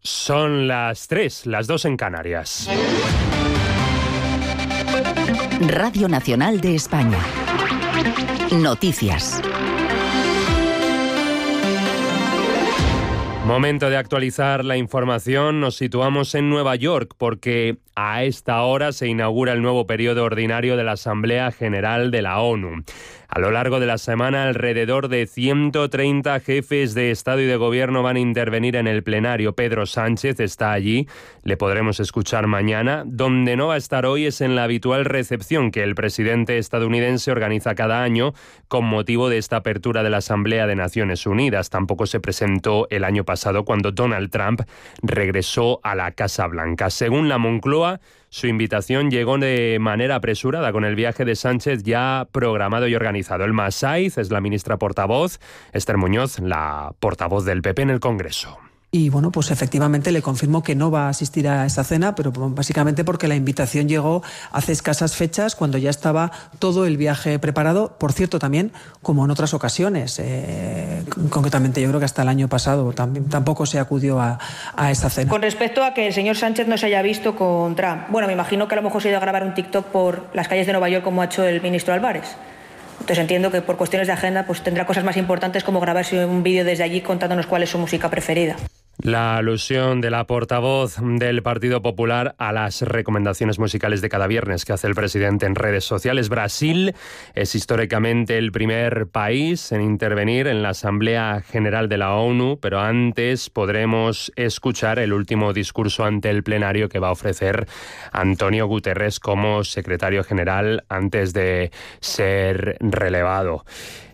Son las 3, las 2 en Canarias. Radio Nacional de España. Noticias. Momento de actualizar la información. Nos situamos en Nueva York porque a esta hora se inaugura el nuevo periodo ordinario de la Asamblea General de la ONU. A lo largo de la semana, alrededor de 130 jefes de Estado y de Gobierno van a intervenir en el plenario. Pedro Sánchez está allí, le podremos escuchar mañana. Donde no va a estar hoy es en la habitual recepción que el presidente estadounidense organiza cada año con motivo de esta apertura de la Asamblea de Naciones Unidas. Tampoco se presentó el año pasado cuando Donald Trump regresó a la Casa Blanca. Según la Moncloa, su invitación llegó de manera apresurada con el viaje de Sánchez ya programado y organizado. Elma Saiz es la ministra portavoz, Esther Muñoz, la portavoz del PP en el Congreso. Y bueno, pues efectivamente le confirmo que no va a asistir a esa cena, pero básicamente porque la invitación llegó hace escasas fechas, cuando ya estaba todo el viaje preparado. Por cierto, también, como en otras ocasiones, concretamente yo creo que hasta el año pasado tampoco se acudió a esa cena. Con respecto a que el señor Sánchez no se haya visto con Trump, bueno, me imagino que a lo mejor se ha ido a grabar un TikTok por las calles de Nueva York como ha hecho el ministro Álvarez. Entonces entiendo que por cuestiones de agenda pues tendrá cosas más importantes como grabarse un vídeo desde allí contándonos cuál es su música preferida. La alusión de la portavoz del Partido Popular a las recomendaciones musicales de cada viernes que hace el presidente en redes sociales. Brasil es históricamente el primer país en intervenir en la Asamblea General de la ONU, pero antes podremos escuchar el último discurso ante el plenario que va a ofrecer Antonio Guterres como secretario general antes de ser relevado.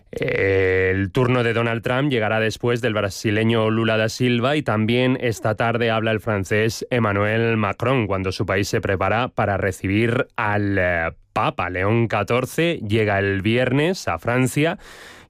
El turno de Donald Trump llegará después del brasileño Lula da Silva y también esta tarde habla el francés Emmanuel Macron cuando su país se prepara para recibir al Papa León XIV. Llega el viernes a Francia